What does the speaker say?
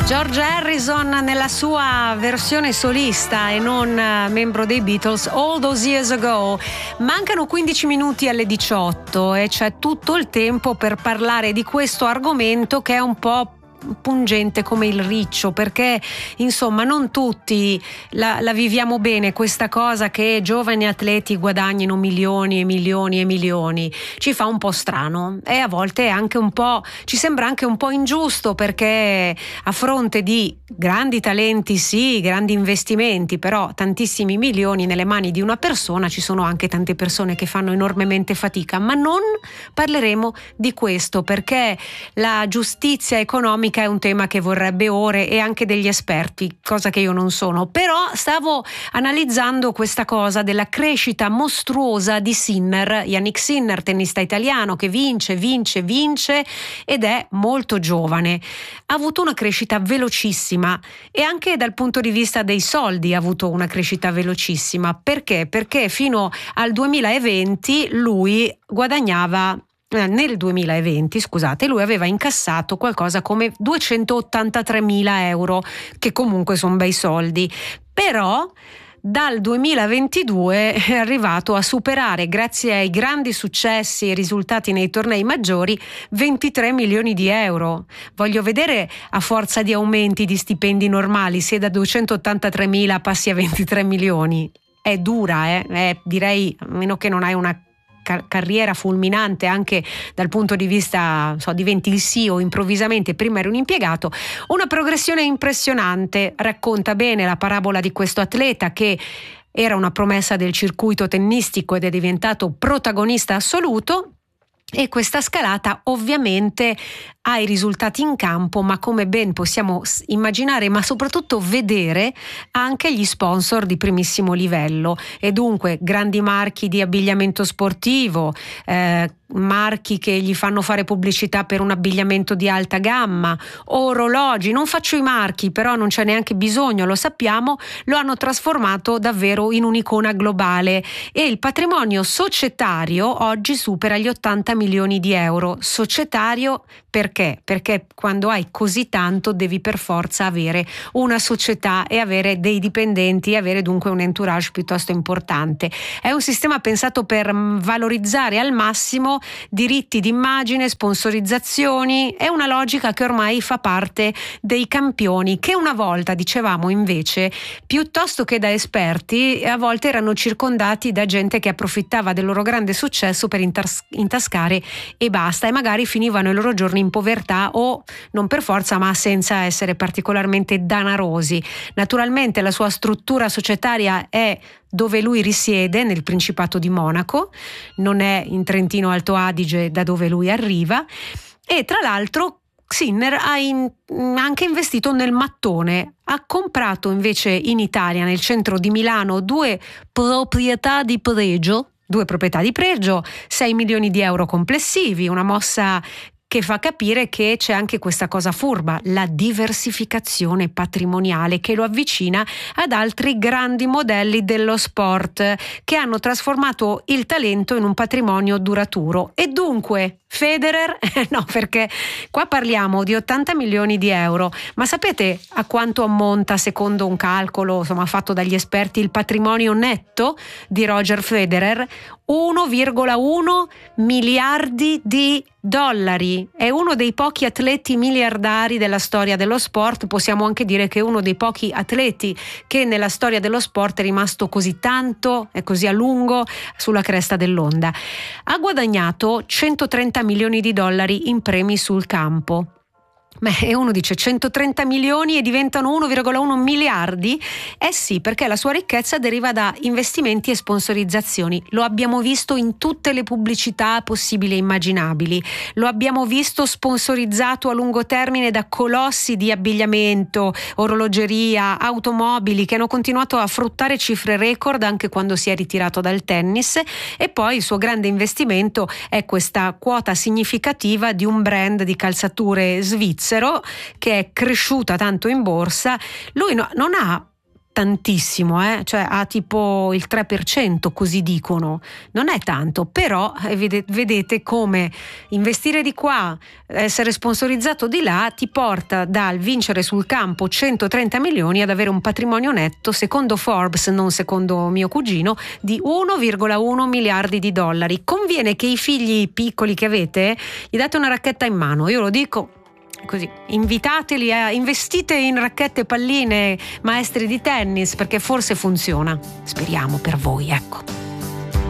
George Harrison nella sua versione solista e non membro dei Beatles, All Those Years Ago. Mancano 15 minuti alle 18 e c'è tutto il tempo per parlare di questo argomento che è un po' pungente come il riccio, perché insomma non tutti la viviamo bene questa cosa che giovani atleti guadagnino milioni e milioni e milioni. Ci fa un po' strano e a volte anche un po', ci sembra anche un po' ingiusto, perché a fronte di grandi talenti, sì, grandi investimenti, però tantissimi milioni nelle mani di una persona, ci sono anche tante persone che fanno enormemente fatica. Ma non parleremo di questo, perché la giustizia economica è un tema che vorrebbe ore e anche degli esperti, cosa che io non sono. Però stavo analizzando questa cosa della crescita mostruosa di Sinner, Jannik Sinner, tennista italiano che vince ed è molto giovane. Ha avuto una crescita velocissima e anche dal punto di vista dei soldi ha avuto una crescita velocissima. Perché? Perché fino al 2020 lui guadagnava nel 2020, scusate, lui aveva incassato qualcosa come 283.000 euro, che comunque sono bei soldi. Però dal 2022 è arrivato a superare, grazie ai grandi successi e risultati nei tornei maggiori, 23 milioni di euro. Voglio vedere, a forza di aumenti di stipendi normali, se da 283.000 passi a 23 milioni. È dura, direi, a meno che non hai una carriera fulminante anche dal punto di vista, diventi il CEO improvvisamente, prima eri un impiegato. Una progressione impressionante. Racconta bene la parabola di questo atleta che era una promessa del circuito tennistico ed è diventato protagonista assoluto. E questa scalata ovviamente ha i risultati in campo, ma come ben possiamo immaginare, ma soprattutto vedere, anche gli sponsor di primissimo livello, e dunque grandi marchi di abbigliamento sportivo, marchi che gli fanno fare pubblicità per un abbigliamento di alta gamma, orologi. Non faccio i marchi, però non c'è neanche bisogno, lo sappiamo. Lo hanno trasformato davvero in un'icona globale e il patrimonio societario oggi supera gli 80 milioni di euro. Societario perché? Perché quando hai così tanto devi per forza avere una società e avere dei dipendenti, avere dunque un entourage piuttosto importante. È un sistema pensato per valorizzare al massimo diritti d'immagine, sponsorizzazioni. È una logica che ormai fa parte dei campioni, che una volta, dicevamo, invece, piuttosto che da esperti, a volte erano circondati da gente che approfittava del loro grande successo per intascare e basta, e magari finivano i loro giorni in povertà, o non per forza, ma senza essere particolarmente danarosi. Naturalmente la sua struttura societaria è dove lui risiede, nel Principato di Monaco, non è in Trentino Alto Adige, da dove lui arriva. E tra l'altro Sinner ha anche investito nel mattone. Ha comprato invece in Italia, nel centro di Milano, due proprietà di pregio, 6 milioni di euro complessivi, una mossa che fa capire che c'è anche questa cosa furba, la diversificazione patrimoniale, che lo avvicina ad altri grandi modelli dello sport che hanno trasformato il talento in un patrimonio duraturo. E dunque Federer, no, perché qua parliamo di 80 milioni di euro, ma sapete a quanto ammonta, secondo un calcolo fatto dagli esperti, il patrimonio netto di Roger Federer? 1,1 miliardi di dollari. È uno dei pochi atleti miliardari della storia dello sport. Possiamo anche dire che è uno dei pochi atleti che nella storia dello sport è rimasto così tanto e così a lungo sulla cresta dell'onda. Ha guadagnato 130 milioni di dollari in premi sul campo. E uno dice 130 milioni e diventano 1,1 miliardi? Eh sì, perché la sua ricchezza deriva da investimenti e sponsorizzazioni. Lo abbiamo visto in tutte le pubblicità possibili e immaginabili. Lo abbiamo visto sponsorizzato a lungo termine da colossi di abbigliamento, orologeria, automobili, che hanno continuato a fruttare cifre record anche quando si è ritirato dal tennis. E poi il suo grande investimento è questa quota significativa di un brand di calzature svizzero che è cresciuta tanto in borsa. Lui non ha tantissimo, cioè ha tipo il 3%, così dicono, non è tanto, però vedete come investire di qua, essere sponsorizzato di là, ti porta dal vincere sul campo 130 milioni ad avere un patrimonio netto, secondo Forbes, non secondo mio cugino, di 1,1 miliardi di dollari. Conviene che i figli piccoli che avete gli date una racchetta in mano, io lo dico così, invitateli investite in racchette, palline, maestri di tennis, perché forse funziona, speriamo per voi, ecco.